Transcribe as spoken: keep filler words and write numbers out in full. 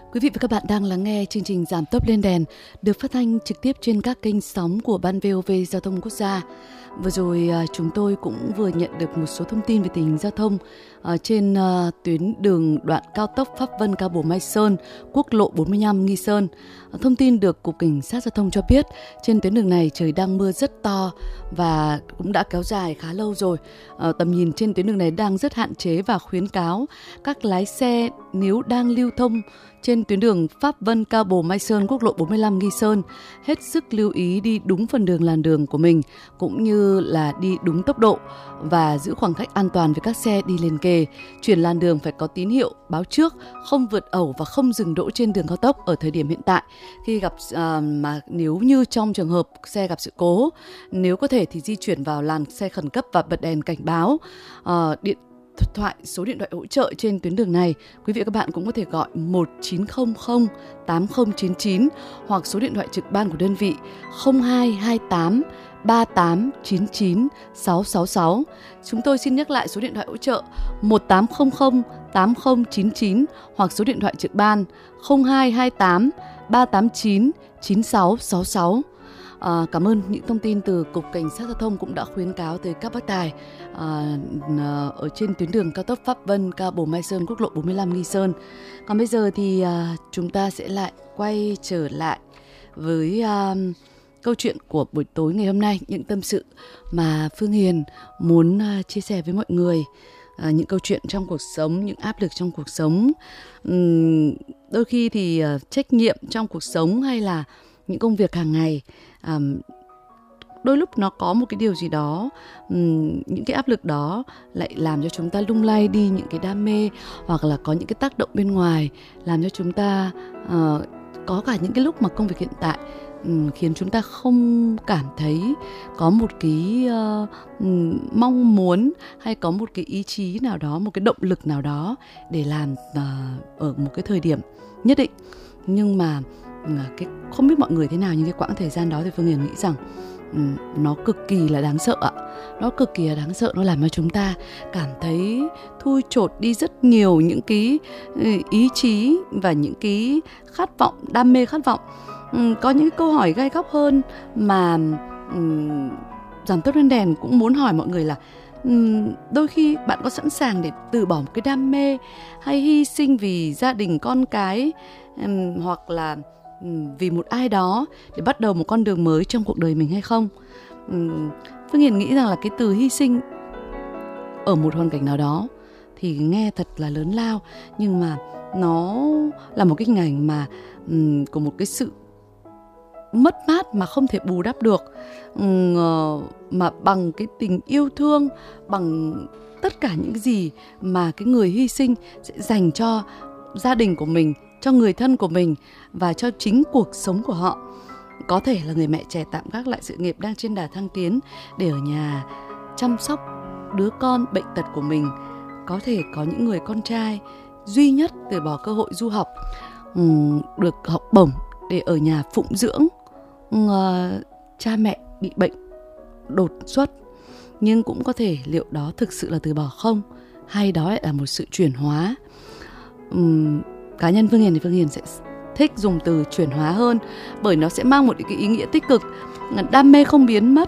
Quý vị và các bạn đang lắng nghe chương trình Giảm tốc lên đèn được phát thanh trực tiếp trên các kênh sóng của Ban vê o vê Giao thông Quốc gia. Vừa rồi chúng tôi cũng vừa nhận được một số thông tin về tình hình giao thông trên tuyến đường đoạn cao tốc Pháp Vân - Cao Bồ - Mai Sơn, quốc lộ bốn mươi lăm Nghi Sơn. Thông tin được Cục Cảnh sát Giao thông cho biết trên tuyến đường này trời đang mưa rất to và cũng đã kéo dài khá lâu rồi. Tầm nhìn trên tuyến đường này đang rất hạn chế và khuyến cáo các lái xe nếu đang lưu thông trên tuyến đường Pháp Vân - Cao Bồ - Mai Sơn, quốc lộ bốn mươi lăm Nghi Sơn hết sức lưu ý đi đúng phần đường làn đường của mình cũng như là đi đúng tốc độ và giữ khoảng cách an toàn với các xe đi liền kề. Chuyển làn đường phải có tín hiệu báo trước, không vượt ẩu và không dừng đỗ trên đường cao tốc ở thời điểm hiện tại. Khi gặp à, mà nếu như trong trường hợp xe gặp sự cố, nếu có thể thì di chuyển vào làn xe khẩn cấp và bật đèn cảnh báo. À, điện thoại số điện thoại hỗ trợ trên tuyến đường này, quý vị và các bạn cũng có thể gọi một chín không không tám không chín chín hoặc số điện thoại trực ban của đơn vị không hai hai tám ba tám chín chín sáu sáu sáu. Chúng tôi xin nhắc lại số điện thoại hỗ trợ một tám không không tám không chín chín hoặc số điện thoại trực ban không hai hai tám ba tám chín chín sáu sáu sáu. À, cảm ơn những thông tin từ Cục Cảnh sát Giao thông cũng đã khuyến cáo tới các bác tài à, ở trên tuyến đường cao tốc Pháp Vân - Cao Bồ - Mai Sơn, quốc lộ bốn mươi lăm Nghi Sơn. Còn bây giờ thì à, chúng ta sẽ lại quay trở lại với à, câu chuyện của buổi tối ngày hôm nay, những tâm sự mà Phương Hiền muốn à, chia sẻ với mọi người. À, những câu chuyện trong cuộc sống, những áp lực trong cuộc sống, uhm, đôi khi thì à, trách nhiệm trong cuộc sống hay là những công việc hàng ngày, à, đôi lúc nó có một cái điều gì đó, um, những cái áp lực đó lại làm cho chúng ta lung lay đi những cái đam mê, hoặc là có những cái tác động bên ngoài làm cho chúng ta uh, có cả những cái lúc mà công việc hiện tại um, khiến chúng ta không cảm thấy có một cái uh, um, mong muốn hay có một cái ý chí nào đó, một cái động lực nào đó để làm uh, ở một cái thời điểm nhất định. Nhưng mà cái không biết mọi người thế nào, nhưng cái quãng thời gian đó thì Phương Hiền nghĩ rằng um, nó cực kỳ là đáng sợ ạ. Nó cực kỳ là đáng sợ, nó làm cho chúng ta cảm thấy thui chột đi rất nhiều những cái ý chí và những cái khát vọng, đam mê khát vọng. Um, có những câu hỏi gai góc hơn mà um, Giảm tốc lên đèn cũng muốn hỏi mọi người là um, đôi khi bạn có sẵn sàng để từ bỏ một cái đam mê hay hy sinh vì gia đình con cái, um, hoặc là vì một ai đó để bắt đầu một con đường mới trong cuộc đời mình hay không? uhm, Phương Hiền nghĩ rằng là cái từ hy sinh ở một hoàn cảnh nào đó thì nghe thật là lớn lao, nhưng mà nó là một cái hình ảnh mà um, của một cái sự mất mát mà không thể bù đắp được, um, mà bằng cái tình yêu thương, bằng tất cả những cái gì mà cái người hy sinh sẽ dành cho gia đình của mình, cho người thân của mình và cho chính cuộc sống của họ. Có thể là người mẹ trẻ tạm gác lại sự nghiệp đang trên đà thăng tiến để ở nhà chăm sóc đứa con bệnh tật của mình. Có thể có những người con trai duy nhất từ bỏ cơ hội du học, được học bổng để ở nhà phụng dưỡng cha mẹ bị bệnh đột xuất. Nhưng cũng có thể liệu đó thực sự là từ bỏ không, hay đó lại là một sự chuyển hóa. Uhm, cá nhân Phương Hiền thì Phương Hiền sẽ thích dùng từ chuyển hóa hơn, bởi nó sẽ mang một cái ý nghĩa tích cực. Đam mê không biến mất,